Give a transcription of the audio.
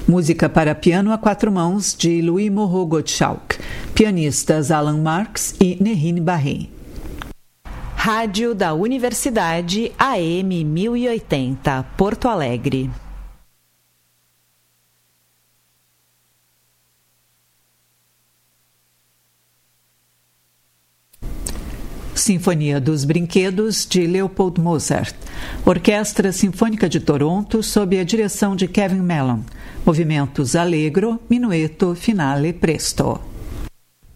Música para piano a quatro mãos de Louis Moreau Gottschalk. Pianistas Alan Marks e Nerine Barré. Rádio da Universidade AM 1080, Porto Alegre. Sinfonia dos Brinquedos, de Leopold Mozart. Orquestra Sinfônica de Toronto, sob a direção de Kevin Mellon. Movimentos Allegro, Minueto, Finale, Presto.